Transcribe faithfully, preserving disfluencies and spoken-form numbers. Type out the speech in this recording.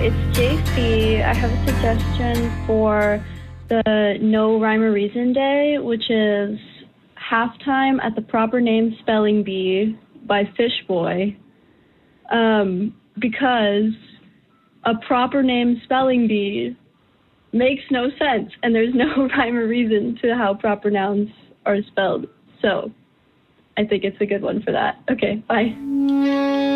it's J C. I have a suggestion for the No Rhyme or Reason Day, which is Halftime at the Proper Name Spelling Bee by Fishboy. Um, because a proper name spelling bee makes no sense, and there's no rhyme or reason to how proper nouns are spelled. So I think it's a good one for that. Okay, bye.